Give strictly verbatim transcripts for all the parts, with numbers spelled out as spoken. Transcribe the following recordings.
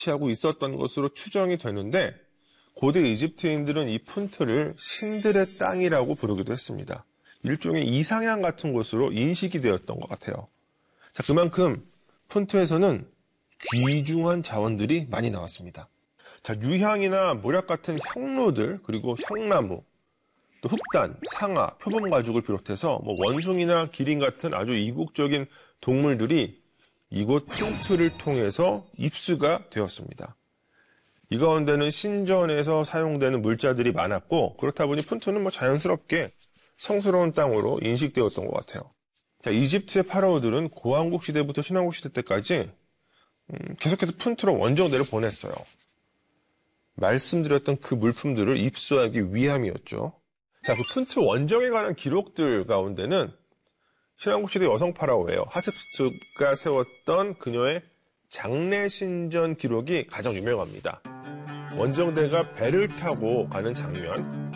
하고 있었던 것으로 추정이 되는데 고대 이집트인들은 이 푼트를 신들의 땅이라고 부르기도 했습니다. 일종의 이상향 같은 곳으로 인식이 되었던 것 같아요. 자, 그만큼 푼트에서는 귀중한 자원들이 많이 나왔습니다. 자, 유향이나 모략 같은 향로들, 그리고 향나무, 또 흑단, 상아, 표범 가죽을 비롯해서 뭐 원숭이나 기린 같은 아주 이국적인 동물들이 이곳 푼트를 통해서 입수가 되었습니다. 이 가운데는 신전에서 사용되는 물자들이 많았고, 그렇다 보니 푼트는 뭐 자연스럽게 성스러운 땅으로 인식되었던 것 같아요. 자, 이집트의 파라오들은 고왕국 시대부터 신왕국 시대 때까지 음, 계속해서 푼트로 원정대를 보냈어요. 말씀드렸던 그 물품들을 입수하기 위함이었죠. 자, 그 푼트 원정에 관한 기록들 가운데는 신왕국 시대 여성 파라오예요. 하셉스투가 세웠던 그녀의 장례신전 기록이 가장 유명합니다. 원정대가 배를 타고 가는 장면,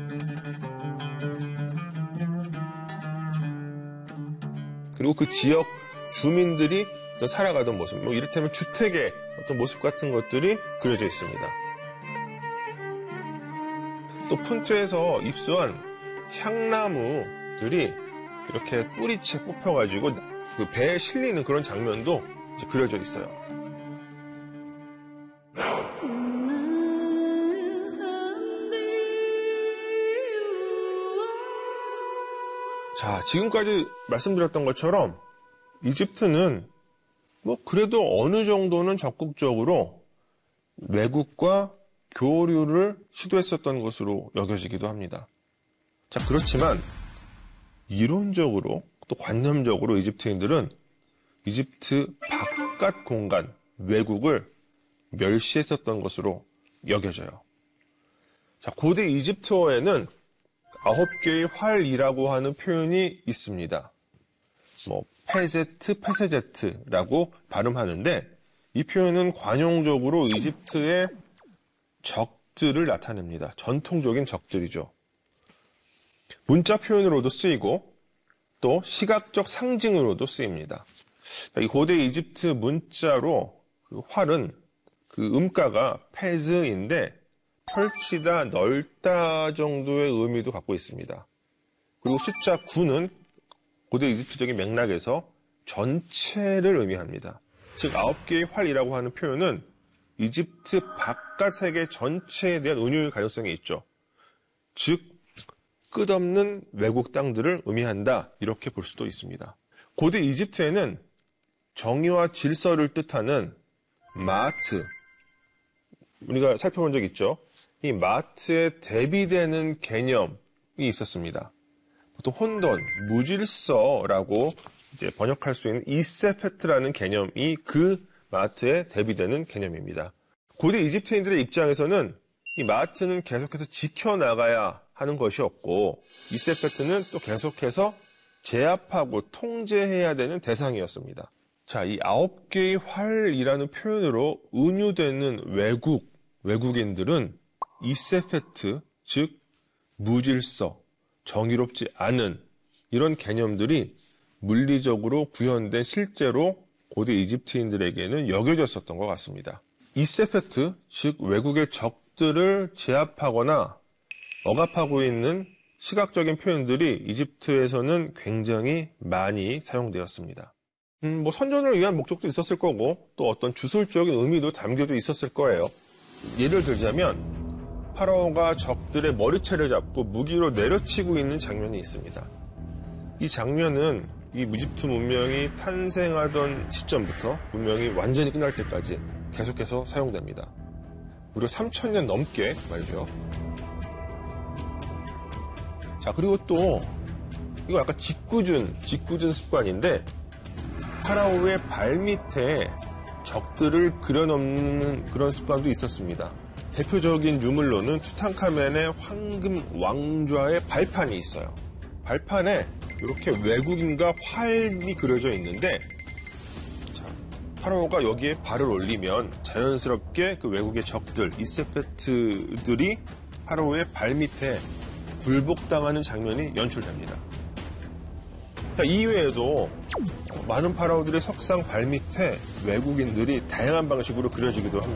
그리고 그 지역 주민들이 어떤 살아가던 모습, 뭐 이를테면 주택의 어떤 모습 같은 것들이 그려져 있습니다. 또 푼트에서 입수한 향나무들이 이렇게 뿌리채 뽑혀가지고 그 배에 실리는 그런 장면도 이제 그려져 있어요. 자, 지금까지 말씀드렸던 것처럼 이집트는 뭐 그래도 어느 정도는 적극적으로 외국과 교류를 시도했었던 것으로 여겨지기도 합니다. 자, 그렇지만 이론적으로 또 관념적으로 이집트인들은 이집트 바깥 공간, 외국을 멸시했었던 것으로 여겨져요. 자, 고대 이집트어에는 아홉 개의 활이라고 하는 표현이 있습니다. 뭐 페제트, 페세제트라고 발음하는데 이 표현은 관용적으로 이집트의 적들을 나타냅니다. 전통적인 적들이죠. 문자 표현으로도 쓰이고 또 시각적 상징으로도 쓰입니다. 이 고대 이집트 문자로 그 활은 그 음가가 페즈인데 펼치다, 넓다 정도의 의미도 갖고 있습니다. 그리고 숫자 구는 고대 이집트적인 맥락에서 전체를 의미합니다. 즉 아홉 개의 활이라고 하는 표현은 이집트 바깥 세계 전체에 대한 은유의 가능성이 있죠. 즉 끝없는 외국 땅들을 의미한다, 이렇게 볼 수도 있습니다. 고대 이집트에는 정의와 질서를 뜻하는 마트, 우리가 살펴본 적 있죠. 이 마트에 대비되는 개념이 있었습니다. 보통 혼돈, 무질서라고 이제 번역할 수 있는 이세페트라는 개념이 그 마트에 대비되는 개념입니다. 고대 이집트인들의 입장에서는 이 마트는 계속해서 지켜나가야 하는 것이었고 이세페트는 또 계속해서 제압하고 통제해야 되는 대상이었습니다. 자, 이 아홉 개의 활이라는 표현으로 은유되는 외국, 외국인들은 이세페트, 즉 무질서, 정의롭지 않은 이런 개념들이 물리적으로 구현된 실제로 고대 이집트인들에게는 여겨졌었던 것 같습니다. 이세페트, 즉 외국의 적들을 제압하거나 억압하고 있는 시각적인 표현들이 이집트에서는 굉장히 많이 사용되었습니다. 음, 뭐 선전을 위한 목적도 있었을 거고 또 어떤 주술적인 의미도 담겨져 있었을 거예요. 예를 들자면 파라오가 적들의 머리채를 잡고 무기로 내려치고 있는 장면이 있습니다. 이 장면은 이 이집트 문명이 탄생하던 시점부터 문명이 완전히 끝날 때까지 계속해서 사용됩니다. 무려 삼천 년 넘게 말이죠. 자, 그리고 또 이거 약간 짓궂은 짓궂은 습관인데 파라오의 발밑에 적들을 그려놓는 그런 습관도 있었습니다. 대표적인 유물로는 투탕카멘의 황금 왕좌의 발판이 있어요. 발판에 이렇게 외국인과 활이 그려져 있는데 자, 파라오가 여기에 발을 올리면 자연스럽게 그 외국의 적들, 이세페트들이 파라오의 발밑에 굴복당하는 장면이 연출됩니다. 자, 이외에도 많은 파라오들의 석상 발밑에 외국인들이 다양한 방식으로 그려지기도 합니다.